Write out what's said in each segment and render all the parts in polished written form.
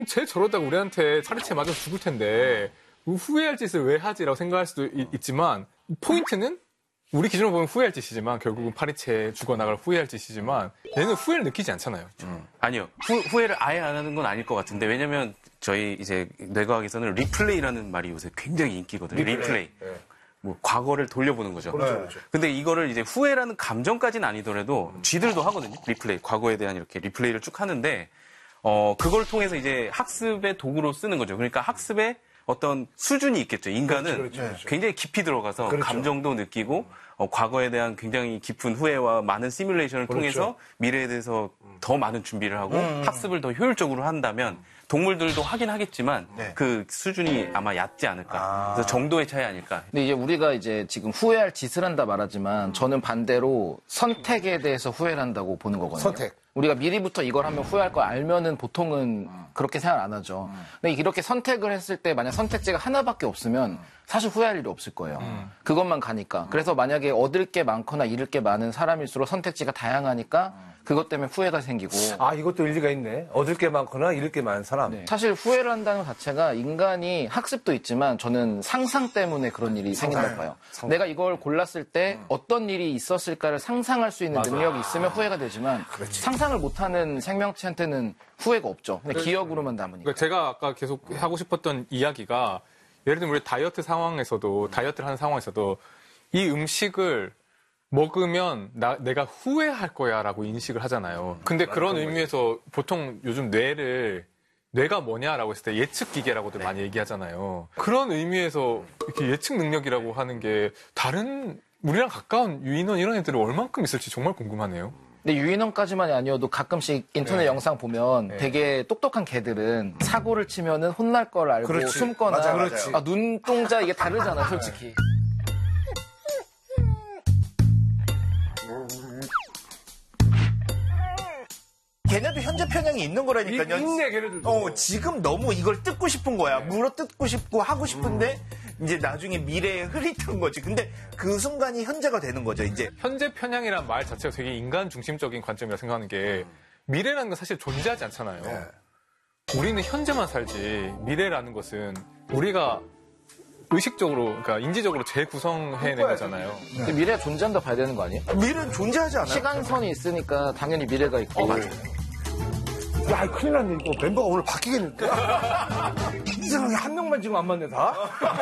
쟤 저러다가 우리한테 차례채 맞아서 죽을 텐데 후회할 짓을 왜 하지라고 생각할 수도 있지만 포인트는 우리 기준으로 보면 후회할 짓이지만 결국은 파리채 죽어나갈 후회할 짓이지만 얘는 후회를 느끼지 않잖아요. 아니요. 후회를 아예 안 하는 건 아닐 것 같은데 왜냐면 저희 이제 뇌과학에서는 리플레이라는 말이 요새 굉장히 인기거든요. 리플레이. 네. 뭐 과거를 돌려보는 거죠. 그렇죠. 근데 이거를 이제 후회라는 감정까지는 아니더라도 쥐들도 하거든요. 리플레이. 과거에 대한 이렇게 리플레이를 쭉 하는데 그걸 통해서 이제 학습의 도구로 쓰는 거죠. 그러니까 학습의 어떤 수준이 있겠죠. 인간은 그렇죠. 굉장히 깊이 들어가서 그렇죠. 감정도 느끼고 과거에 대한 굉장히 깊은 후회와 많은 시뮬레이션을 통해서 미래에 대해서 더 많은 준비를 하고 학습을 더 효율적으로 한다면 동물들도 하긴 하겠지만 그 수준이 아마 얕지 않을까. 그래서 정도의 차이 아닐까. 근데 이제 우리가 이제 지금 후회할 짓을 한다 말하지만 저는 반대로 선택에 대해서 후회를 한다고 보는 거거든요. 선택. 우리가 미리부터 이걸 하면 후회할 걸 알면은 보통은 그렇게 생각 안 하죠. 근데 이렇게 선택을 했을 때 만약 선택지가 하나밖에 없으면 사실 후회할 일이 없을 거예요. 그것만 가니까. 그래서 만약에 얻을 게 많거나 잃을 게 많은 사람일수록 선택지가 다양하니까 그것 때문에 후회가 생기고. 아, 이것도 일리가 있네. 얻을 게 많거나 잃을 게 많은 사람. 네. 사실 후회를 한다는 것 자체가 인간이 학습도 있지만 저는 상상 때문에 그런 일이 생긴다고 봐요. 내가 이걸 골랐을 때 어떤 일이 있었을까를 상상할 수 있는 능력이 있으면 후회가 되지만 상상을 못하는 생명체한테는 후회가 없죠. 그냥 기억으로만 남으니까. 그러니까 제가 아까 계속 하고 싶었던 이야기가 예를 들면 우리 다이어트 상황에서도 다이어트를 하는 상황에서도 이 음식을 먹으면 내가 후회할 거야라고 인식을 하잖아요. 근데 그런 의미에서 보통 요즘 뇌가 뭐냐라고 했을 때 예측 기계라고들 많이 얘기하잖아요. 그런 의미에서 이렇게 예측 능력이라고 하는 게 다른 우리랑 가까운 유인원 이런 애들이 얼만큼 있을지 정말 궁금하네요. 근데 유인원까지만이 아니어도 가끔씩 인터넷 영상 보면 되게 똑똑한 개들은 사고를 치면은 혼날 걸 알고 그렇지. 숨거나 맞아, 그렇지. 눈동자 이게 다르잖아, 솔직히. 걔네도 현재 편향이 있는 거라니까요. 있네, 걔네들도. 지금 너무 이걸 뜯고 싶은 거야. 물어 뜯고 싶고 하고 싶은데 이제 나중에 미래에 흐릿한 거지. 근데 그 순간이 현재가 되는 거죠, 이제. 현재 편향이란 말 자체가 되게 인간 중심적인 관점이라 생각하는 게 미래라는 건 사실 존재하지 않잖아요. 우리는 현재만 살지 미래라는 것은 우리가 의식적으로, 그러니까 인지적으로 재구성해낸 거잖아요. 근데 미래가 존재한다 봐야 되는 거 아니에요? 미래는 존재하지 않아요. 시간선이 있으니까 당연히 미래가 있고. 야, 큰일 났네. 이거 멤버가 오늘 바뀌겠는데? 이상하게 한 명만 지금 안 맞네, 다?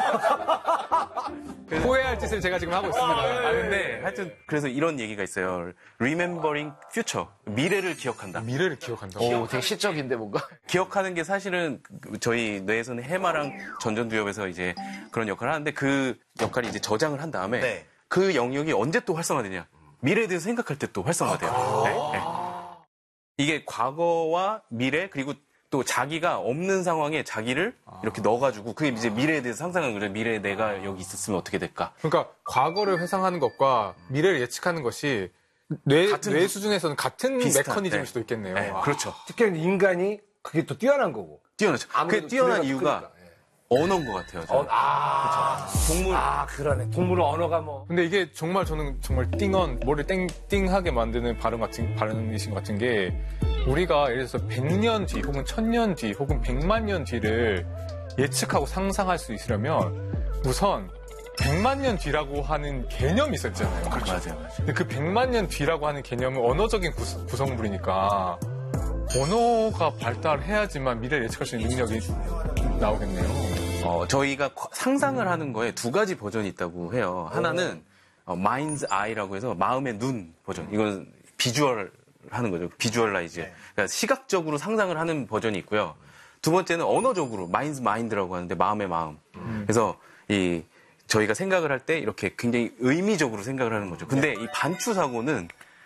후회할 짓을 제가 지금 하고 있습니다. 근데 하여튼 그래서 이런 얘기가 있어요. Remembering future. 미래를 기억한다. 미래를 기억한다. 오, 되게 시적인데 뭔가. 기억하는 게 사실은 저희 뇌에서는 해마랑 전전두엽에서 이제 그런 역할을 하는데 그 역할이 이제 저장을 한 다음에 그 영역이 언제 또 활성화되냐. 미래에 대해서 생각할 때 또 활성화돼요. 네. 이게 과거와 미래 그리고 또 자기가 없는 상황에 자기를 이렇게 넣어가지고 그게 이제 미래에 대해서 상상하는 거죠. 미래에 내가 여기 있었으면 어떻게 될까. 그러니까 과거를 회상하는 것과 미래를 예측하는 것이 뇌 수준에서는 같은 비슷한, 메커니즘일 네. 수도 있겠네요. 네, 그렇죠. 특히 인간이 그게 또 뛰어난 거고. 뛰어나죠. 그 아무래도 뛰어난 두뇌가 이유가 크니까. 언어인 것 같아요. 저는. 동물. 그러네. 동물은 언어가 뭐. 근데 이게 정말 저는 정말 머리를 띵하게 만드는 발언이신 것 같은 게 우리가 예를 들어서 100년 뒤 혹은 1000년 뒤 혹은 100만 년 뒤를 예측하고 상상할 수 있으려면 우선 100만 년 뒤라고 하는 개념이 있었잖아요. 그렇죠. 맞아요. 근데 그 100만 년 뒤라고 하는 개념은 언어적인 구성물이니까 언어가 발달해야지만 미래를 예측할 수 있는 능력이 나오겠네요. 저희가 상상을 하는 거에 두 가지 버전이 있다고 해요. 하나는 mind's eye라고 해서 마음의 눈 버전. 이건 비주얼 하는 거죠. 비주얼라이즈. 그러니까 시각적으로 상상을 하는 버전이 있고요. 두 번째는 언어적으로 mind's mind라고 하는데 마음의 마음. 그래서 저희가 생각을 할 때 이렇게 굉장히 의미적으로 생각을 하는 거죠. 근데 이 반추 사고는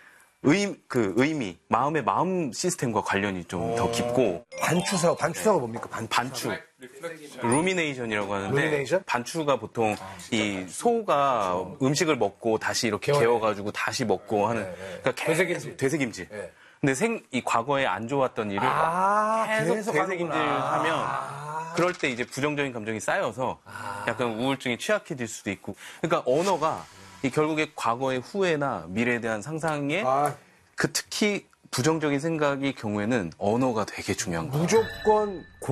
의미, 마음의 마음 시스템과 관련이 좀 더 깊고. 반추사가 뭡니까? 반추. 루미네이션이라고 하는데. 루미네이션? 반추가 보통 이 소가 음식을 먹고 다시 이렇게 개워가지고 다시 먹고 하는. 그러니까 되새김질. 근데 이 과거에 안 좋았던 일을 계속 되새김질 하면 그럴 때 이제 부정적인 감정이 쌓여서 약간 우울증이 취약해질 수도 있고. 그러니까 언어가 결국에 과거의 후회나 미래에 대한 상상에 특히 부정적인 생각의 경우에는 언어가 되게 중요한 거예요. 무조건